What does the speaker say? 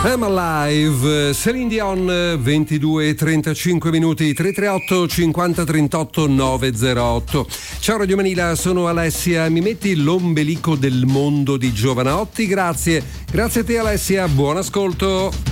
I'm Alive, Celine Dion, 22:35 minuti, 338 50 38 908. Ciao Radio Manila, sono Alessia. Mi metti l'ombelico del mondo di Giovanotti? Grazie a te Alessia, buon ascolto.